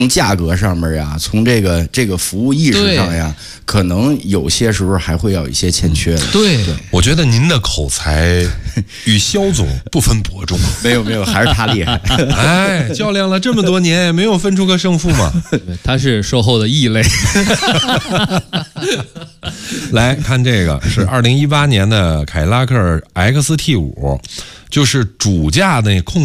从价格上面呀，从这个服务意识上呀，可能有些时候还会有一些欠缺的。 对， 我觉得您的口才与肖总不分伯仲。 没有，还是他厉害。 哎，较量了这么多年，没有分出个胜负嘛。 他是售后的异类。 来看这个是2018年的凯迪拉克 XT5，就是主驾那控